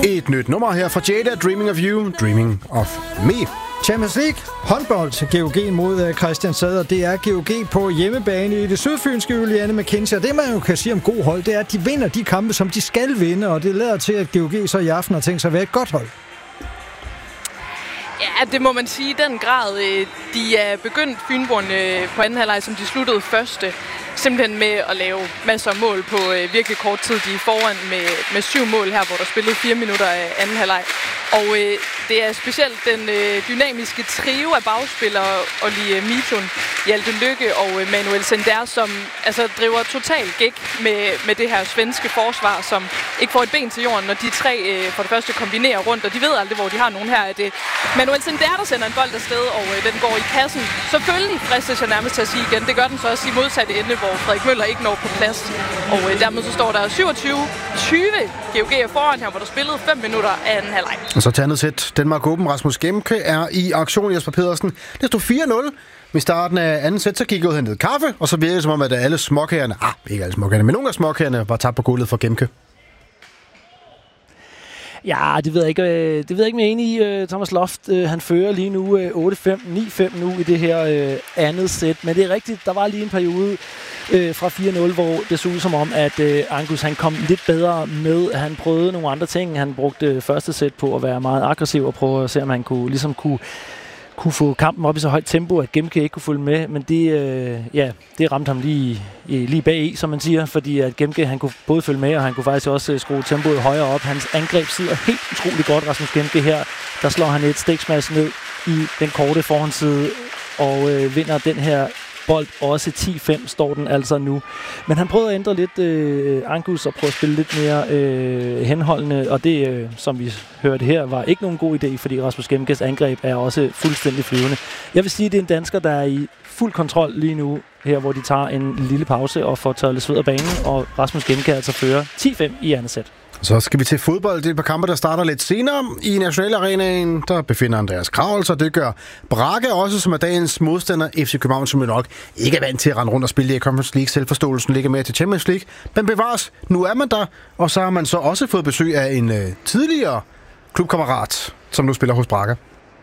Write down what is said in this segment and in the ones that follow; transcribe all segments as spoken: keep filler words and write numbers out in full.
Et nyt nummer her fra Jada, Dreaming of You, Dreaming of Me. Champions League, håndbold, G O G mod Christian Sader. Det er G O G på hjemmebane i det sydfynske, Juliane McKinsey. Og det, man jo kan sige om god hold, det er, at de vinder de kampe, som de skal vinde. Og det lader til, at G O G så i aften har tænkt sig at være et godt hold. Ja, det må man sige i den grad. De er begyndt Fynboerne på anden halvleg, som de sluttede første. Simpelthen med at lave masser af mål på virkelig kort tid. De er foran med, med syv mål her, hvor der spillede fire minutter af anden halvleg. Og øh, det er specielt den øh, dynamiske trio af bagspillere, Olli Mitun, Hjalte Lykke og øh, Manuel Sender, som altså, driver totalt gæk med, med det her svenske forsvar, som ikke får et ben til jorden, når de tre øh, for det første kombinerer rundt, og de ved aldrig, hvor de har nogen her. Er det Manuel Sender, der sender en bold afsted, og øh, den går i kassen. Selvfølgelig fristes jeg nærmest til at sige igen, det gør den så også i modsatte ende, hvor Frederik Møller ikke når på plads. Og øh, dermed så står der syvogtyve tyve G O G er foran her, hvor der spillede fem minutter af anden halvleg. Og så til andet sæt. Danmark Åben, Rasmus Gemke er i aktion. Jesper Pedersen. Det stod fire nul. Ved starten af anden sæt, så gik jeg ud og hentede kaffe, og så virkede det som om, at alle småkagerne, ah, ikke alle småkagerne, men nogle af småkagerne var tabt på gulvet for Gemke. Ja, det ved jeg ikke, det ved jeg ikke mere enig i. Thomas Loft, han fører lige nu otte fem, ni fem nu i det her andet sæt. Men det er rigtigt, der var lige en periode fra fire nul, hvor det så ud som om, at Angus han kom lidt bedre med. Han prøvede nogle andre ting. Han brugte første sæt på at være meget aggressiv og prøve at se, om han kunne, ligesom kunne, kunne få kampen op i så højt tempo, at Gemke ikke kunne følge med. Men det, øh, ja, det ramte ham lige, lige bag i, som man siger, fordi at Gemke han kunne både følge med, og han kunne faktisk også skrue tempoet højere op. Hans angreb sidder helt utroligt godt, Rasmus Gemke her. Der slår han et stiksmads ned i den korte forhåndsside og øh, vinder den her bold. Også ti fem står den altså nu. Men han prøvede at ændre lidt øh, Angus og prøve at spille lidt mere øh, henholdende, og det, øh, som vi hørte her, var ikke nogen god idé, fordi Rasmus Gemkes angreb er også fuldstændig flyvende. Jeg vil sige, at det er en dansker, der er i fuld kontrol lige nu, her hvor de tager en lille pause og får tørret lidt sved af banen, og Rasmus Gemke altså fører ti fem i andet sæt. Så skal vi til fodbold. Det er et par kampe, der starter lidt senere. I Nationalarenaen, der befinder Andreas Kravl, så det gør Braga også, som er dagens modstander. F C København, som jo nok ikke er vant til at rende rundt og spille i Conference League. Selvforståelsen ligger mere til Champions League. Men bevares, nu er man der, og så har man så også fået besøg af en øh, tidligere klubkammerat, som nu spiller hos Braga.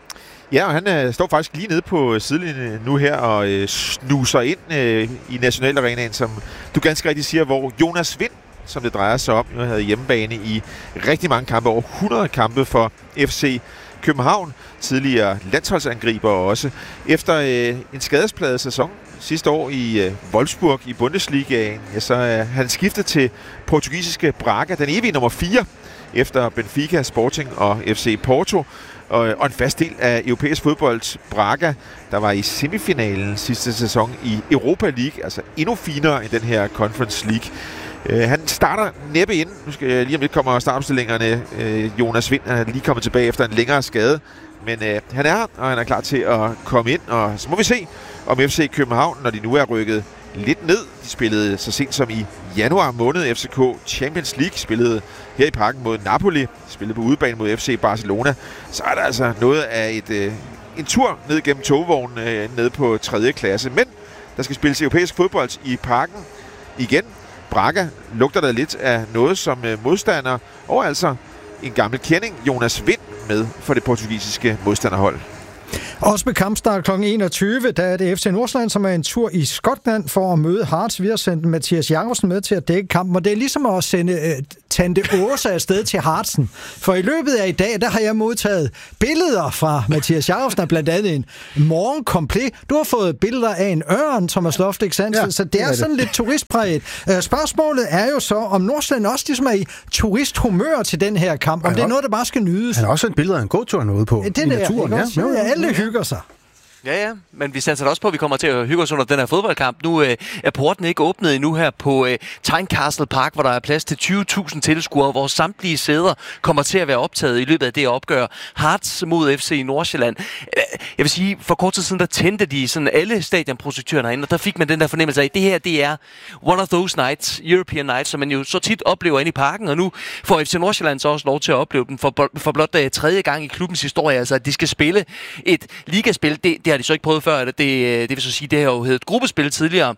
Ja, og han øh, står faktisk lige nede på sidelinjen nu her og øh, snuser ind øh, i Nationalarenaen, som du ganske rigtigt siger, hvor Jonas Vind, som det drejer sig om, nu havde hjemmebane i rigtig mange kampe, over hundrede kampe for F C København, tidligere landsholdsangriber også. Efter øh, en skadespladet sæson sidste år i øh, Wolfsburg i Bundesligaen, ja, så er øh, han skiftet til portugisiske Braga, den evige nummer fire, efter Benfica, Sporting og F C Porto. Og, og en fast del af europæisk fodbold. Braga, der var i semifinalen sidste sæson i Europa League, altså endnu finere end den her Conference League. Uh, han starter næppe ind. Nu skal jeg lige om lidt kommer startopstillingerne. Uh, Jonas Vind er lige kommet tilbage efter en længere skade. Men uh, han er her, og han er klar til at komme ind. Og så må vi se, om F C København, når de nu er rykket lidt ned. De spillede så sent som i januar måned F C K Champions League. Spillede her i parken mod Napoli. Spillede på udebane mod F C Barcelona. Så er der altså noget af et, uh, en tur ned gennem togvognen uh, ned på tredje klasse. Men der skal spilles europæisk fodbold i parken igen. Braga lugter der lidt af noget som modstander, og altså en gammel kending, Jonas Vind, med for det portugisiske modstanderhold. Også med kampstart klokken enogtyve, der er det F C Nordsjælland, som er en tur i Skotland for at møde Hearts. Vi har sendt Mathias Jacobsen med til at dække kampen, og det er ligesom at sende uh, Tante Åse afsted til Hartsen. For i løbet af i dag, der har jeg modtaget billeder fra Mathias Jacobsen, blandt andet en morgenkomplet. Du har fået billeder af en ørn, Thomas Loft, ikke sandt? Ja, så det er sådan lidt turistpræget. Uh, spørgsmålet er jo så, om Nordsjælland også ligesom er i turisthumør til den her kamp, om det er noget, der bare skal nydes. Han har også en billede af en gåtur noget på det i naturen. Ja, ja, ja, alle hygger sig. Ja, ja, men vi satser også på, at vi kommer til at hygge os under den her fodboldkamp. Nu øh, er porten ikke åbnet endnu her på øh, Tynecastle Park, hvor der er plads til tyve tusind tilskuere, hvor samtlige sæder kommer til at være optaget i løbet af det opgør. Hearts mod F C Nordsjælland. Jeg vil sige, for kort tid siden, der tændte de sådan alle stadionprojektørerne herinde, og der fik man den der fornemmelse af, at det her, det er one of those nights, European nights, som man jo så tit oplever inde i parken, og nu får F C Nordsjælland så også lov til at opleve den for, for blot uh, tredje gang i klubbens historie, altså at de skal spille et ligaspil. Det, det har de så ikke prøvet før, det, det vil så sige, det har jo heddet gruppespil tidligere.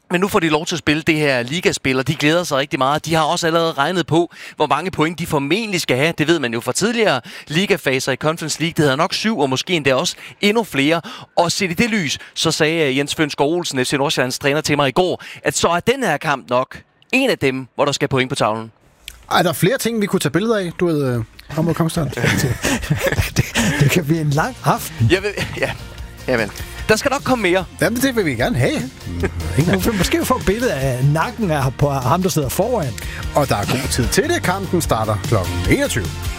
Men nu får de lov til at spille det her ligaspil, og de glæder sig rigtig meget. De har også allerede regnet på, hvor mange point de formentlig skal have. Det ved man jo fra tidligere ligafaser i Conference League. Det hedder nok syv, og måske endda også endnu flere. Og set i det lys, så sagde Jens Fønsgaard Olsen, F C Nordsjællands træner, til mig i går, at så er den her kamp nok en af dem, hvor der skal point på tavlen. Er der flere ting, vi kunne tage billeder af, du ved, frem mod kampstart? det, det kan blive en lang aften. Jeg ved, ja, jamen. Der skal nok komme mere. Jamen, det vil vi gerne have. Du vil måske få et billede af nakken af på ham, der sidder foran. Og der er god tid til det. Kampen starter klokken enogtyve.